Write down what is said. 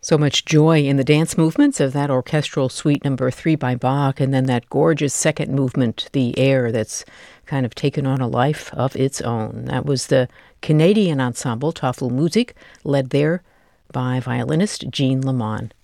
So much joy in the dance movements of that orchestral suite number 3 by Bach, and then that gorgeous second movement, the air that's kind of taken on a life of its own. That was the Canadian ensemble Tafelmusik, led there by violinist Jean Lamont.